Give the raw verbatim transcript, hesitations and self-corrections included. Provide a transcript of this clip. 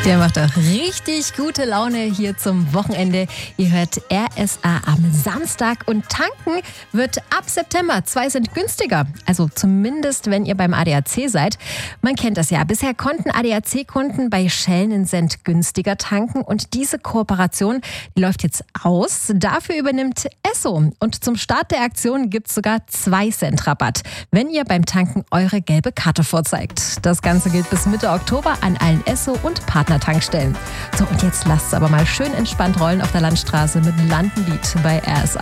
Der macht auch richtig gute Laune hier zum Wochenende. Ihr hört R S A am Samstag und tanken wird ab September zwei Cent günstiger. Also zumindest, wenn ihr beim A D A C seid. Man kennt das ja. Bisher konnten A D A C-Kunden bei Shell einen Cent günstiger tanken und diese Kooperation, die läuft jetzt aus. Dafür übernimmt Esso und zum Start der Aktion gibt es sogar zwei Cent Rabatt, wenn ihr beim Tanken eure gelbe Karte vorzeigt. Das Ganze gilt bis Mitte Oktober an allen Esso- und Partnertankstellen. So, und jetzt lasst es aber mal schön entspannt rollen auf der Landstraße mit Landenlied bei R S A.